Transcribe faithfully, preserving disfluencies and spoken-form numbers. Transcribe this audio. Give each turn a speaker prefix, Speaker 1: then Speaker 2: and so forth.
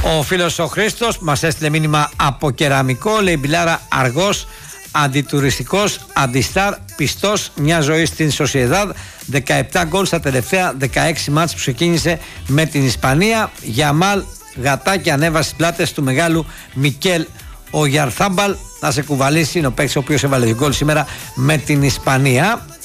Speaker 1: Ο φίλος ο Χρήστος μας έστειλε μήνυμα από Κεραμικό. Λέει Μπιλάρα αργός, αντιτουριστικός, αντιστάρ, πιστός, μια ζωή στην Σοσιεδάδ. δεκαεπτά γκολ στα τελευταία δεκαέξι μάτς που ξεκίνησε με την Ισπανία. Γιαμάλ γατάκι ανέβασε στις πλάτες του μεγάλου Μικέλ. Ο Γιαρθάμπαλ θα σε κουβαλήσει, είναι ο παίκτης ο οποίος έβαλε γκολ σήμερα με την Ισπανία.